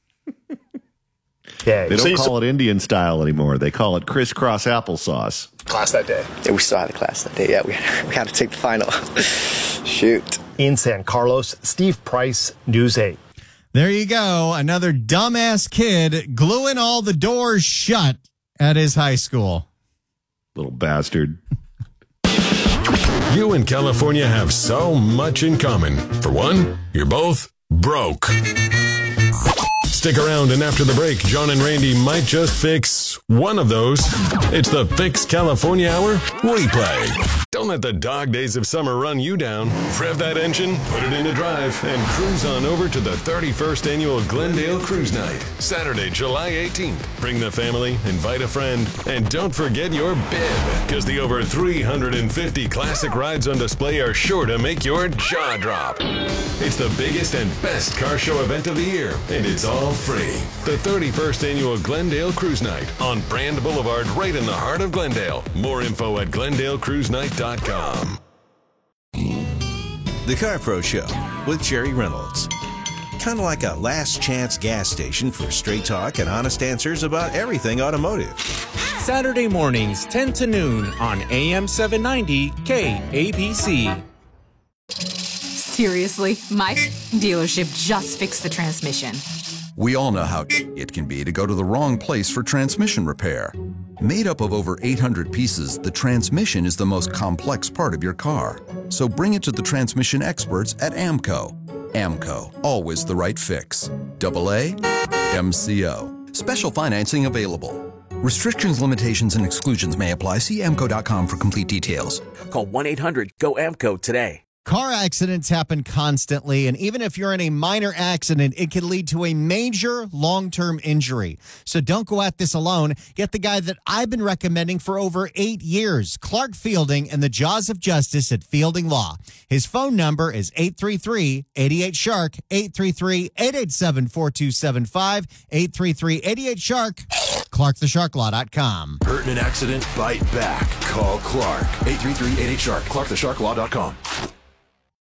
Yeah, they don't so call st- it Indian style anymore. They call it crisscross applesauce. Class that day? Yeah, we still had a class that day. Yeah, we, we had to take the final. Shoot. In San Carlos, Steve Price, News eight. There you go. Another dumbass kid gluing all the doors shut at his high school. Little bastard. You and California have so much in common. For one, you're both broke. Stick around, and after the break, John and Randy might just fix one of those. It's the Fix California Hour replay. Don't let the dog days of summer run you down. Rev that engine, put it into drive, and cruise on over to the thirty-first Annual Glendale Cruise Night, Saturday, July eighteenth. Bring the family, invite a friend, and don't forget your bib, because the over three hundred fifty classic rides on display are sure to make your jaw drop. It's the biggest and best car show event of the year, and it's all free. The thirty-first Annual Glendale Cruise Night on Brand Boulevard, right in the heart of Glendale. More info at glendale cruise night dot com. The Car Pro Show with Jerry Reynolds. Kind of like a last chance gas station for straight talk and honest answers about everything automotive. Saturday mornings, ten to noon on A M seven ninety K A B C. Seriously, my dealership just fixed the transmission. We all know how it can be to go to the wrong place for transmission repair. Made up of over eight hundred pieces, the transmission is the most complex part of your car. So bring it to the transmission experts at AMCO. AMCO, always the right fix. Double A, M C O. Special financing available. Restrictions, limitations, and exclusions may apply. See A M C O dot com for complete details. Call one eight hundred G O A M C O today. Car accidents happen constantly, and even if you're in a minor accident, it can lead to a major long-term injury. So don't go at this alone. Get the guy that I've been recommending for over eight years, Clark Fielding, and the Jaws of Justice at Fielding Law. His phone number is eight three three, eight eight, shark, eight three three, eight eight seven, four two seven five, eight three three, eight eight, shark, clark the shark law dot com. Hurt in an accident? Bite back. Call Clark. eight three three, eight eight, shark, clark the shark law dot com.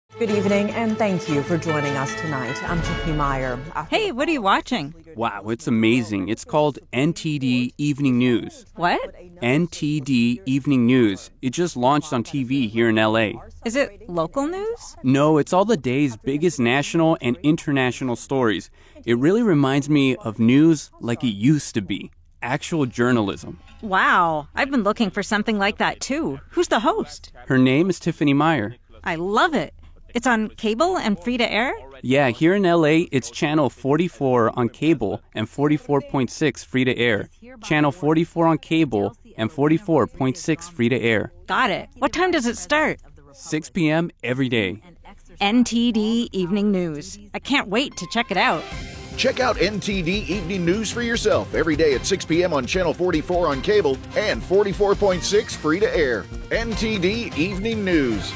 Good evening, and thank you for joining us tonight. I'm Tiffany Meyer. Hey, what are you watching? Wow, it's amazing. It's called N T D Evening News. What? N T D Evening News. It just launched on T V here in L A. Is it local news? No, it's all the day's biggest national and international stories. It really reminds me of news like it used to be. Actual journalism. Wow, I've been looking for something like that too. Who's the host? Her name is Tiffany Meyer. I love it. It's on cable and free to air? Yeah, here in L A, it's channel forty-four on cable and forty-four point six free to air. Channel forty-four on cable and forty-four point six free to air. Got it. What time does it start? six p.m. every day. N T D Evening News. I can't wait to check it out. Check out N T D Evening News for yourself every day at six p.m. on Channel forty-four on cable and forty-four point six free to air. N T D Evening News.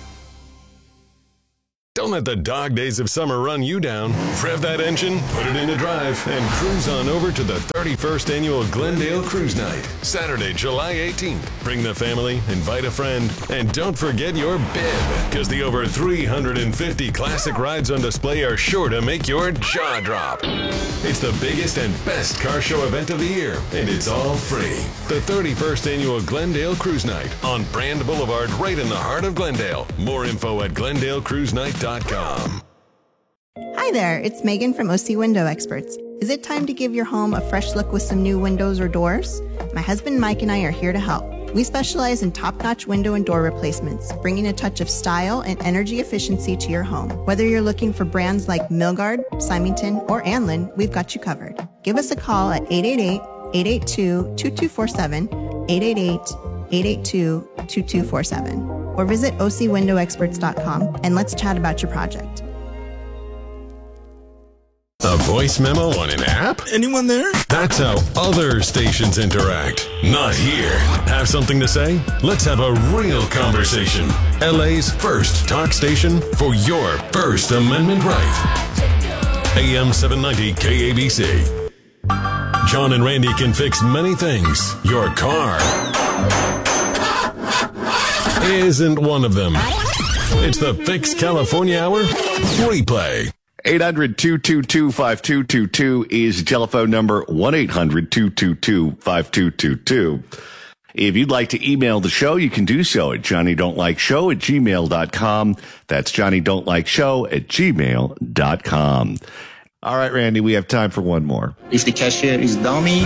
Don't let the dog days of summer run you down. Rev that engine, put it into drive, and cruise on over to the thirty-first Annual Glendale Cruise Night, Saturday, July eighteenth. Bring the family, invite a friend, and don't forget your bib, because the over three hundred fifty classic rides on display are sure to make your jaw drop. It's the biggest and best car show event of the year, and it's all free. The thirty-first Annual Glendale Cruise Night on Brand Boulevard, right in the heart of Glendale. More info at glendale cruise night dot com. Hi there, it's Megan from O C Window Experts. Is it time to give your home a fresh look with some new windows or doors? My husband Mike and I are here to help. We specialize in top-notch window and door replacements, bringing a touch of style and energy efficiency to your home. Whether you're looking for brands like Milgard, Symington, or Anlin, we've got you covered. Give us a call at eight eight eight, eight eight two, two two four seven, eight eight eight, eight eight two, two two four seven, or visit O C window experts dot com and let's chat about your project. A voice memo on an app? Anyone there? That's how other stations interact. Not here. Have something to say? Let's have a real conversation. L A's first talk station for your First Amendment right. A M seven ninety K A B C. John and Randy can fix many things. Your car isn't one of them. It's the Fix California Hour replay. eight hundred, two two two, five two two two is telephone number, one eight hundred, two two two, five two two two. If you'd like to email the show, you can do so at johnny don't like show at gmail dot com. That's johnny don't like show at gmail dot com. All right, Randy, we have time for one more. If the cashier is dummy.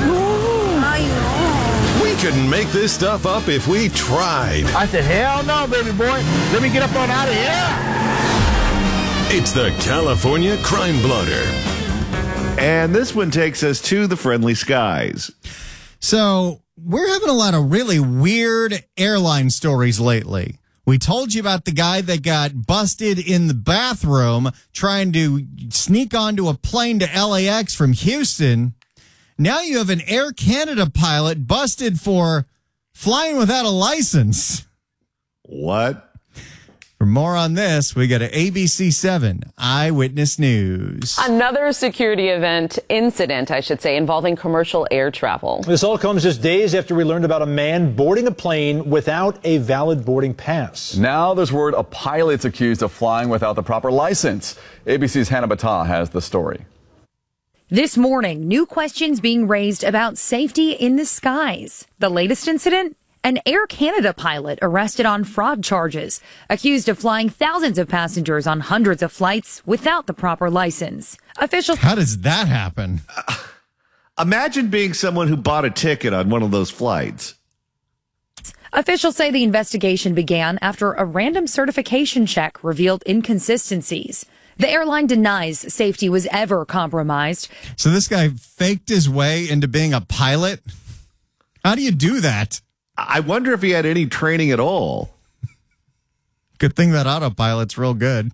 We couldn't make this stuff up if we tried. I said, hell no, baby boy. Let me get up on out of here. It's the California Crime Blotter. And this one takes us to the friendly skies. So we're having a lot of really weird airline stories lately. We told you about the guy that got busted in the bathroom trying to sneak onto a plane to L A X from Houston. Now you have an Air Canada pilot busted for flying without a license. What? For more on this, we go to A B C seven Eyewitness News. Another security event, incident, I should say, involving commercial air travel. This all comes just days after we learned about a man boarding a plane without a valid boarding pass. Now there's word a pilot's accused of flying without the proper license. A B C's Hannah Battah has the story. This morning, new questions being raised about safety in the skies. The latest incident? An Air Canada pilot arrested on fraud charges, accused of flying thousands of passengers on hundreds of flights without the proper license. Officials. How does that happen? Uh, imagine being someone who bought a ticket on one of those flights. Officials say the investigation began after a random certification check revealed inconsistencies. The airline denies safety was ever compromised. So this guy faked his way into being a pilot? How do you do that? I wonder if he had any training at all. Good thing that autopilot's real good.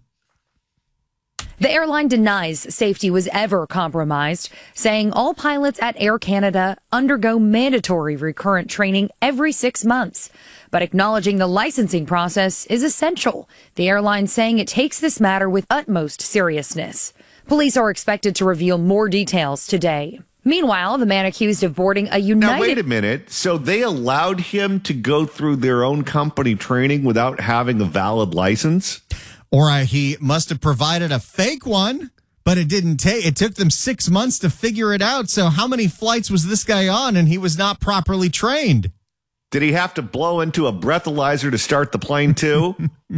The airline denies safety was ever compromised, saying all pilots at Air Canada undergo mandatory recurrent training every six months, but acknowledging the licensing process is essential. The airline saying it takes this matter with utmost seriousness. Police are expected to reveal more details today. Meanwhile, the man accused of boarding a United... Now, wait a minute. So they allowed him to go through their own company training without having a valid license? Or uh, he must have provided a fake one, but it didn't take, it took them six months to figure it out. So how many flights was this guy on and he was not properly trained? Did he have to blow into a breathalyzer to start the plane too?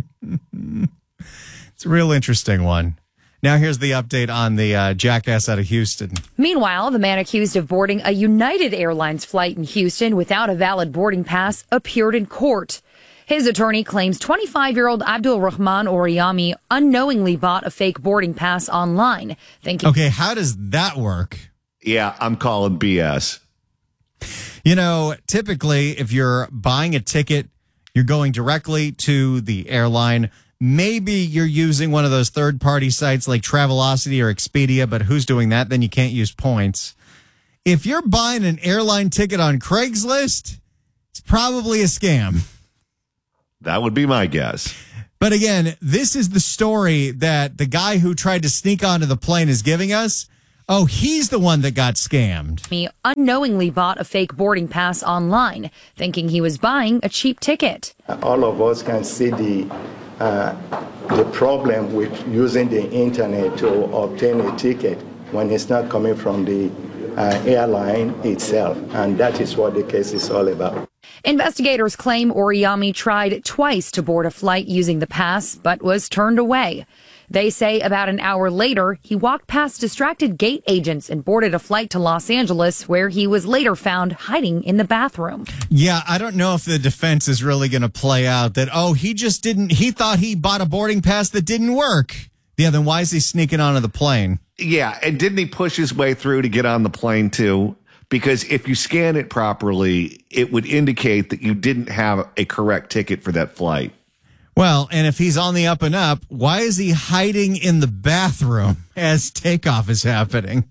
It's a real interesting one. Now here's the update on the uh, jackass out of Houston. Meanwhile, the man accused of boarding a United Airlines flight in Houston without a valid boarding pass appeared in court. His attorney claims twenty-five-year-old Abdul Rahman Oriyami unknowingly bought a fake boarding pass online, thinking... Okay, how does that work? Yeah, I'm calling B S. You know, typically, if you're buying a ticket, you're going directly to the airline. Maybe you're using one of those third-party sites like Travelocity or Expedia, but who's doing that? Then you can't use points. If you're buying an airline ticket on Craigslist, it's probably a scam. That would be my guess. But again, this is the story that the guy who tried to sneak onto the plane is giving us. Oh, he's the one that got scammed. He unknowingly bought a fake boarding pass online, thinking he was buying a cheap ticket. All of us can see the uh, the problem with using the internet to obtain a ticket when it's not coming from the uh, airline itself. And that is what the case is all about. Investigators claim Oriyami tried twice to board a flight using the pass, but was turned away. They say about an hour later, he walked past distracted gate agents and boarded a flight to Los Angeles, where he was later found hiding in the bathroom. Yeah, I don't know if the defense is really going to play out that, oh, he just didn't, he thought he bought a boarding pass that didn't work. Yeah, then why is he sneaking onto the plane? Yeah, and didn't he push his way through to get on the plane too? Because if you scan it properly, it would indicate that you didn't have a correct ticket for that flight. Well, and if he's on the up and up, why is he hiding in the bathroom as takeoff is happening?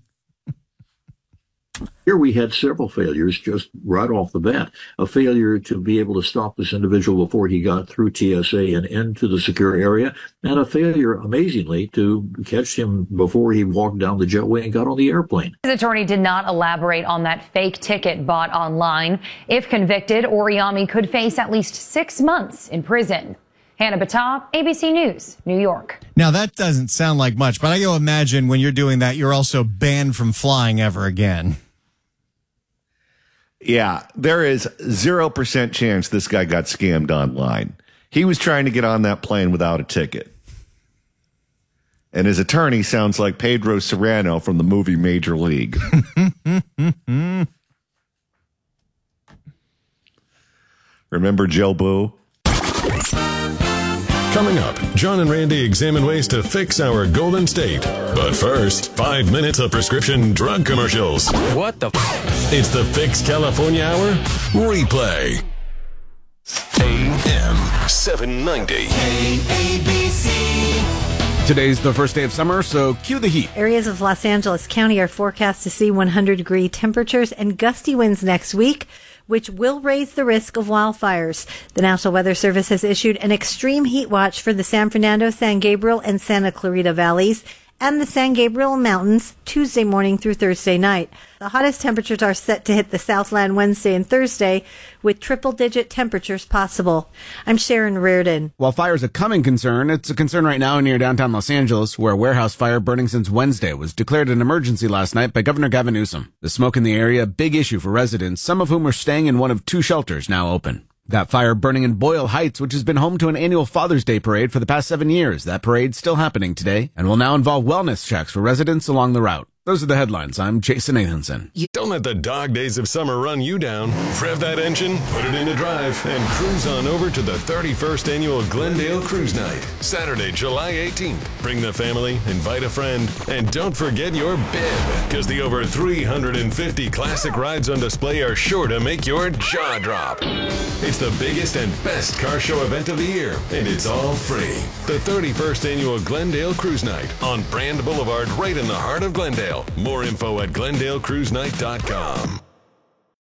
Here we had several failures just right off the bat. A failure to be able to stop this individual before he got through T S A and into the secure area, and a failure, amazingly, to catch him before he walked down the jetway and got on the airplane. His attorney did not elaborate on that fake ticket bought online. If convicted, Oriyami could face at least six months in prison. Hannah Battah, A B C News, New York. Now, that doesn't sound like much, but I go imagine when you're doing that, you're also banned from flying ever again. Yeah, there is zero percent chance this guy got scammed online. He was trying to get on that plane without a ticket. And his attorney sounds like Pedro Serrano from the movie Major League. Remember Joe Boo? Coming up, John and Randy examine ways to fix our Golden State. But first, five minutes of prescription drug commercials. What the f? It's the Fix California Hour replay. A M seven ninety. A B C. Today's the first day of summer, so cue the heat. Areas of Los Angeles County are forecast to see one hundred degree temperatures and gusty winds next week, which will raise the risk of wildfires. The National Weather Service has issued an extreme heat watch for the San Fernando, San Gabriel, and Santa Clarita valleys and the San Gabriel Mountains Tuesday morning through Thursday night. The hottest temperatures are set to hit the Southland Wednesday and Thursday, with triple-digit temperatures possible. I'm Sharon Reardon. While fire is a coming concern, it's a concern right now near downtown Los Angeles, where a warehouse fire burning since Wednesday was declared an emergency last night by Governor Gavin Newsom. The smoke in the area, a big issue for residents, some of whom are staying in one of two shelters now open. That fire burning in Boyle Heights, which has been home to an annual Father's Day parade for the past seven years. That parade's still happening today and will now involve wellness checks for residents along the route. Those are the headlines. I'm Jason Nathanson. Don't let the dog days of summer run you down. Rev that engine, put it into drive, and cruise on over to the thirty-first Annual Glendale Cruise Night, Saturday, July eighteenth. Bring the family, invite a friend, and don't forget your bib, because the over three hundred fifty classic rides on display are sure to make your jaw drop. It's the biggest and best car show event of the year, and it's all free. The thirty-first Annual Glendale Cruise Night on Brand Boulevard, right in the heart of Glendale. More info at glendale cruise night dot com.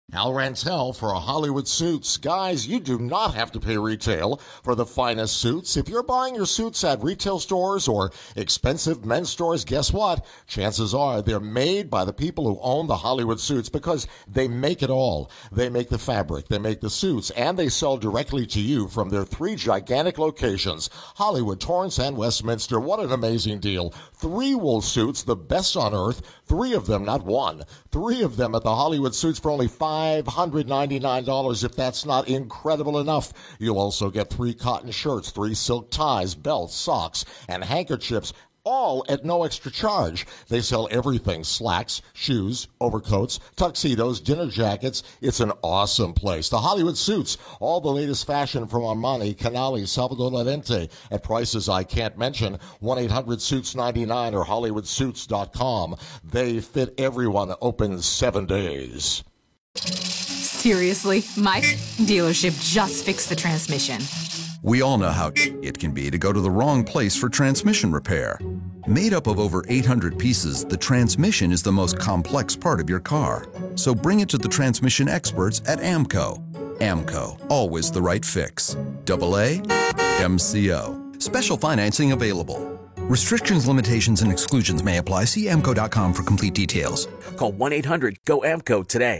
Al Rantel for Hollywood Suits. Guys, you do not have to pay retail for the finest suits. If you're buying your suits at retail stores or expensive men's stores, guess what? Chances are they're made by the people who own the Hollywood Suits because they make it all. They make the fabric, they make the suits, and they sell directly to you from their three gigantic locations, Hollywood, Torrance, and Westminster. What an amazing deal. Three wool suits, the best on earth. Three of them, not one. Three of them at the Hollywood Suits for only five hundred ninety-nine dollars. If that's not incredible enough, you'll also get three cotton shirts, three silk ties, belts, socks, and handkerchiefs, all at no extra charge. They sell everything: slacks, shoes, overcoats, tuxedos, dinner jackets. It's an awesome place. The Hollywood Suits, all the latest fashion from Armani, Canali, Salvador Lorente at prices I can't mention. one eight hundred suits ninety-nine or hollywood suits dot com. They fit everyone, open seven days. Seriously, my dealership just fixed the transmission. We all know how it can be to go to the wrong place for transmission repair. Made up of over eight hundred pieces, the transmission is the most complex part of your car. So bring it to the transmission experts at AMCO. AMCO, always the right fix. Double A, M C O. Special financing available. Restrictions, limitations, and exclusions may apply. See A M C O dot com for complete details. Call one eight hundred G O A M C O today.